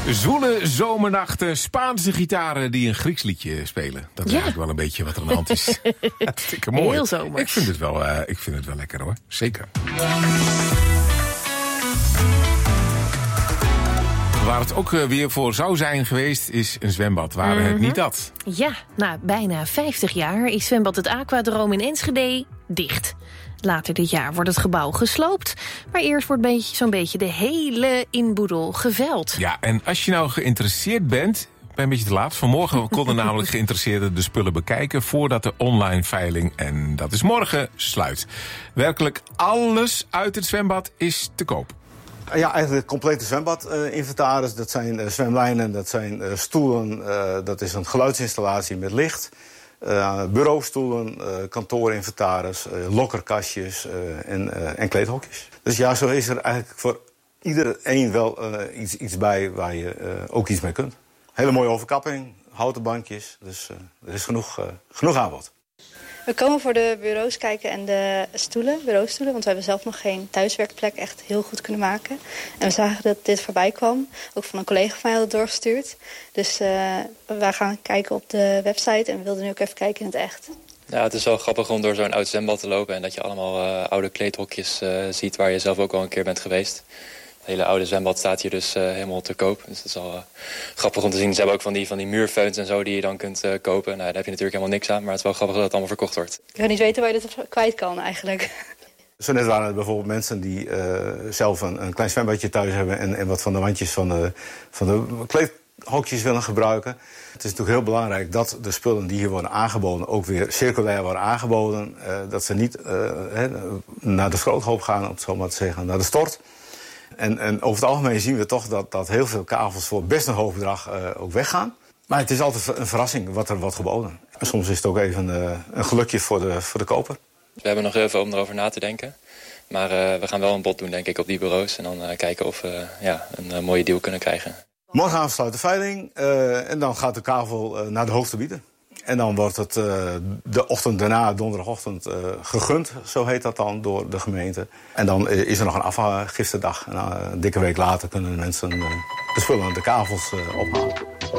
Zwoele zomernachten, Spaanse gitaren die een Grieks liedje spelen. Dat is eigenlijk wel een beetje wat er aan de hand is. Hartstikke mooi. Heel zomers. Ik vind het wel lekker hoor, zeker. Waar het ook weer voor zou zijn geweest, is een zwembad. Waar het niet dat. Ja, na bijna 50 jaar is zwembad het Aquadroom in Enschede dicht. Later dit jaar wordt het gebouw gesloopt. Maar eerst wordt zo'n beetje de hele inboedel geveld. Ja, en als je nou geïnteresseerd bent, ben een beetje te laat. Vanmorgen konden namelijk geïnteresseerden de spullen bekijken voordat de online veiling, en dat is morgen, sluit. Werkelijk alles uit het zwembad is te koop. Ja, eigenlijk het complete zwembad-inventaris. Dat zijn zwemlijnen, dat zijn stoelen, dat is een geluidsinstallatie met licht. Bureaustoelen, kantoorinventaris, lokkerkastjes en kleedhokjes. Dus ja, zo is er eigenlijk voor iedereen wel iets bij waar je ook iets mee kunt. Hele mooie overkapping, houten bankjes, dus er is genoeg aanbod. We komen voor de bureaus kijken en de bureaustoelen. Want we hebben zelf nog geen thuiswerkplek echt heel goed kunnen maken. En we zagen dat dit voorbij kwam. Ook van een collega van mij had het doorgestuurd. Dus wij gaan kijken op de website en we wilden nu ook even kijken in het echt. Ja, het is wel grappig om door zo'n oud zwembad te lopen. En dat je allemaal oude kleedhokjes ziet waar je zelf ook al een keer bent geweest. Het hele oude zwembad staat hier dus helemaal te koop. Dus dat is wel grappig om te zien. Ze hebben ook van die muurfeuns en zo die je dan kunt kopen. Nou, daar heb je natuurlijk helemaal niks aan. Maar het is wel grappig dat het allemaal verkocht wordt. Ik zou niet weten waar je dit kwijt kan eigenlijk. Zo net waren er bijvoorbeeld mensen die zelf een klein zwembadje thuis hebben en wat van de wandjes van de kleedhokjes willen gebruiken. Het is natuurlijk heel belangrijk dat de spullen die hier worden aangeboden ook weer circulair worden aangeboden. Dat ze niet naar de schroothoop gaan, om het zo maar te zeggen, naar de stort. En over het algemeen zien we toch dat heel veel kavels voor best een hoog bedrag ook weggaan. Maar het is altijd een verrassing wat er wordt geboden. En soms is het ook even een gelukje voor de koper. We hebben nog heel veel om erover na te denken. Maar we gaan wel een bod doen, denk ik, op die bureaus. En dan kijken of we een mooie deal kunnen krijgen. Morgenavond sluit de veiling. En dan gaat de kavel naar de hoogste bieder. En dan wordt het de ochtend daarna, donderdagochtend, gegund. Zo heet dat dan door de gemeente. En dan is er nog een afgiftedag. En een dikke week later kunnen de mensen de spullen, de kavels ophalen.